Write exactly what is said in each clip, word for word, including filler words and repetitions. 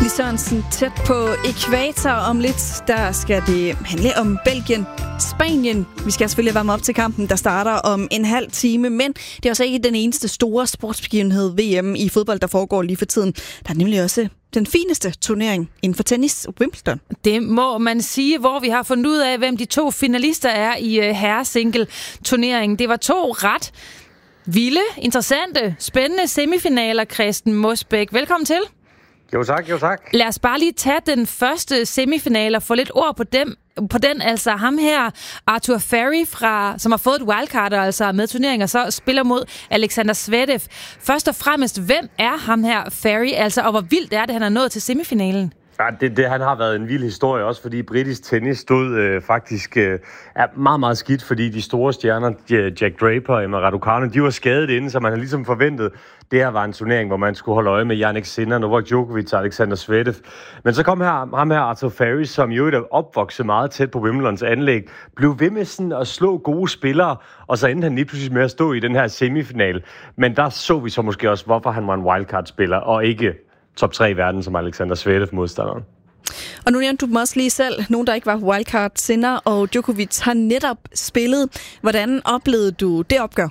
Anthony Sørensen tæt på ækvator. Om lidt, der skal det handle om Belgien, Spanien. Vi skal selvfølgelig varme op til kampen, der starter om en halv time. Men det er også ikke den eneste store sportsbegivenhed V M i fodbold, der foregår lige for tiden. Der er nemlig også den fineste turnering inden for tennis, Wimbledon. Det må man sige, hvor vi har fundet ud af, hvem de to finalister er i herresingle-turneringen. Det var to ret vilde, interessante, spændende semifinaler, Kristen Mosbæk. Velkommen til. Jo tak, jo tak. Lad os bare lige tage den første semifinal og få lidt ord på dem. På den, altså ham her, Arthur Ferry, fra, som har fået et wildcard, altså med turneringer, så spiller mod Alexander Zverev. Først og fremmest, hvem er ham her, Ferry, altså, og hvor vildt er det, han er nået til semifinalen? Ja, det, det han har været en vild historie, også fordi britisk tennis stod øh, faktisk øh, er meget, meget skidt, fordi de store stjerner, Jack Draper og Emma Raducanu, de var skadet inden, så man har ligesom forventet, det her var en turnering, hvor man skulle holde øje med Jannik Sinner, Novak Djokovic og Alexander Zverev. Men så kom her, ham her Arthur Ferry, som jo er opvokset meget tæt på Wimbledons anlæg, blev ved med sådan at slå gode spillere, og så endte han lige pludselig med at stå i den her semifinal. Men der så vi så måske også, hvorfor han var en wildcard-spiller, og ikke top tre i verden, som Alexander Zverev modstanderen. Og nu nævnte du dem også lige selv. Nogen, der ikke var wildcard, Sinner og Djokovic har netop spillet. Hvordan oplevede du det opgør?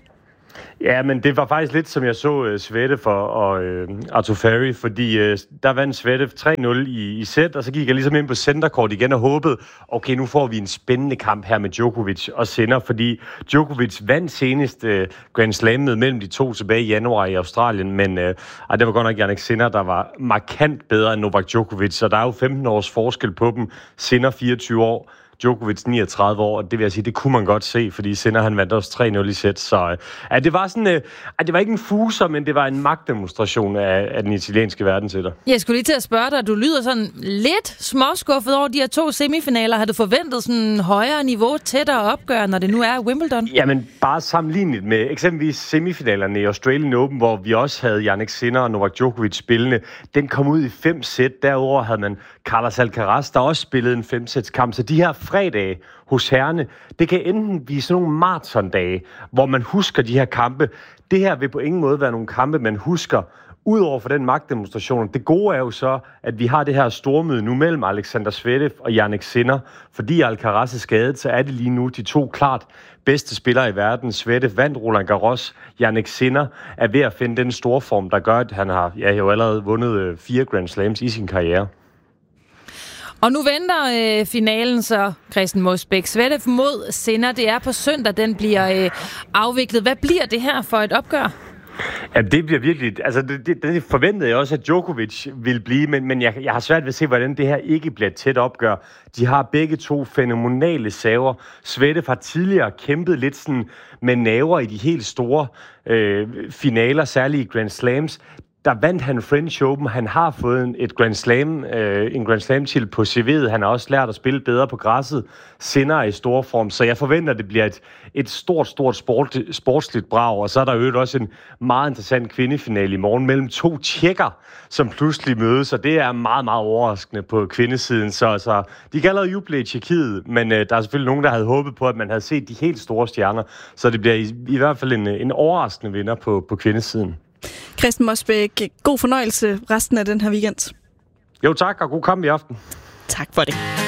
Ja, men det var faktisk lidt, som jeg så uh, Zverev og, og uh, Arthur Ferry, fordi uh, der vandt Zverev tre nul i, i sæt, og så gik jeg ligesom ind på centercourt igen og håbede, okay, nu får vi en spændende kamp her med Djokovic og Sinner, fordi Djokovic vandt senest uh, Grand Slam'et mellem de to tilbage i januar i Australien, men uh, ej, det var godt nok Jannik Sinner, der var markant bedre end Novak Djokovic, så der er jo femten års forskel på dem. Sinner fireogtyve år, Djokovic niogtredive år, og det vil jeg sige, det kunne man godt se, fordi Sinner han vandt også tre nul i sæt, så ja, det var sådan, øh, det var ikke en fuser, men det var en magtdemonstration af, af den italienske verden til dig. Jeg skulle lige til at spørge dig, du lyder sådan lidt småskuffet over de her to semifinaler. Har du forventet sådan højere niveau, tættere opgør, når det nu er Wimbledon? Jamen, bare sammenlignet med eksempelvis semifinalerne i Australian Open, hvor vi også havde Jannik Sinner og Novak Djokovic spillende. Den kom ud i fem sæt. Derover havde man Carlos Alcaraz, der også spillede en femsætskamp. Så de her fredage hos herrene, det kan enten blive sådan nogle maratondage, hvor man husker de her kampe. Det her vil på ingen måde være nogle kampe, man husker, udover for den magtdemonstration. Det gode er jo så, at vi har det her stormøde nu mellem Alexander Zverev og Jannik Sinner. Fordi Alcaraz er skadet, så er det lige nu de to klart bedste spillere i verden. Zverev vandt Roland Garros. Jannik Sinner er ved at finde den store form, der gør, at han har ja, jo allerede vundet fire Grand Slams i sin karriere. Og nu venter øh, finalen så, Kristen Mosbæk. Zverev mod Sinner, det er på søndag, den bliver øh, afviklet. Hvad bliver det her for et opgør? Ja, det bliver virkelig... Altså, det, det, det forventede jeg også, at Djokovic ville blive, men, men jeg, jeg har svært ved at se, hvordan det her ikke bliver et tæt opgør. De har begge to fænomenale saver. Zverev har tidligere kæmpet lidt sådan med naver i de helt store øh, finaler, særligt i Grand Slams. Der vandt han French Open. Han har fået et Grand Slam, øh, en Grand Slam-titel på C V'et. Han har også lært at spille bedre på græsset. Sinner er i stor form, så jeg forventer, at det bliver et, et stort, stort sport, sportsligt brag. Og så er der jo også en meget interessant kvindefinale i morgen mellem to tjekker, som pludselig mødes, og det er meget, meget overraskende på kvindesiden. Så, så de kan allerede juble i Tjekkiet, men øh, der er selvfølgelig nogen, der havde håbet på, at man havde set de helt store stjerner. Så det bliver i, i hvert fald en, en overraskende vinder på, på kvindesiden. Kristen Mosbæk, god fornøjelse resten af den her weekend. Jo tak, og god kamp i aften. Tak for det.